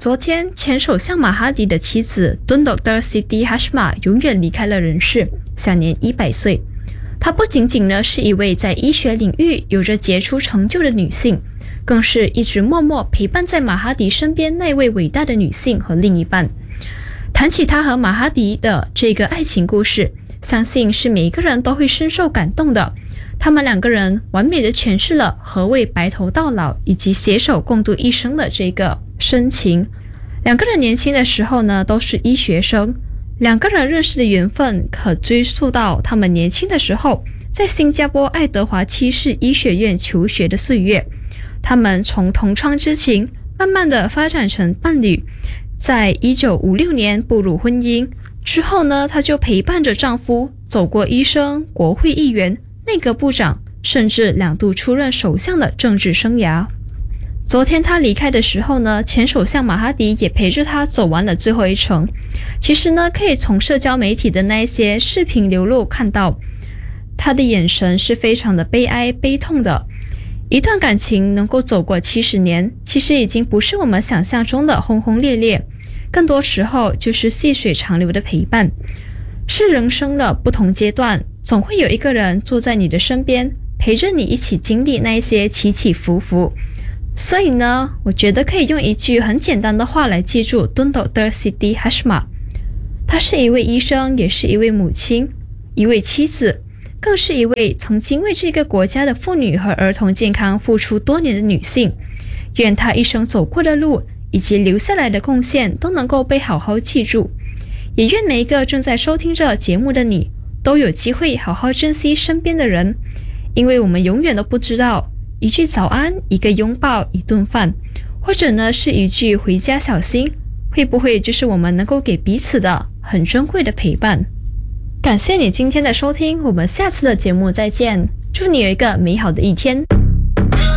昨天，前首相马哈迪的妻子敦 Dr. Siti Hashmah 永远离开了人世，享年100岁。她不仅仅呢是一位在医学领域有着杰出成就的女性，更是一直默默陪伴在马哈迪身边那位伟大的女性和另一半。谈起她和马哈迪的这个爱情故事，相信是每一个人都会深受感动的。他们两个人完美的诠释了何谓白头到老以及携手共度一生的这个深情。两个人年轻的时候呢都是医学生，两个人认识的缘分可追溯到他们年轻的时候在新加坡爱德华七世医学院求学的岁月。他们从同窗之情慢慢的发展成伴侣，在1956年步入婚姻之后呢，她就陪伴着丈夫走过医生、国会议员、内阁部长，甚至2度出任首相的政治生涯。昨天他离开的时候呢，前首相马哈迪也陪着他走完了最后一程。其实呢，可以从社交媒体的那一些视频流露看到，他的眼神是非常的悲哀悲痛的。一段感情能够走过70年，其实已经不是我们想象中的轰轰烈烈，更多时候就是细水长流的陪伴。是人生的不同阶段，总会有一个人坐在你的身边，陪着你一起经历那一些起起伏伏。所以呢，我觉得可以用一句很简单的话来记住敦 Dr. Siti Hashmah。她是一位医生，也是一位母亲，一位妻子，更是一位曾经为这个国家的妇女和儿童健康付出多年的女性。愿她一生走过的路以及留下来的贡献都能够被好好记住。也愿每一个正在收听着节目的你都有机会好好珍惜身边的人，因为我们永远都不知道一句早安，一个拥抱，一顿饭，或者呢是一句回家小心，会不会就是我们能够给彼此的很珍贵的陪伴。感谢你今天的收听，我们下次的节目再见，祝你有一个美好的一天。